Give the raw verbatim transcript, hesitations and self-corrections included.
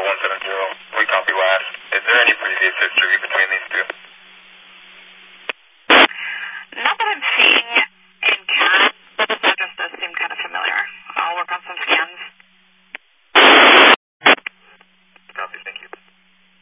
one seven zero. We copy last. Is there any previous history between these two? Not that I'm seeing.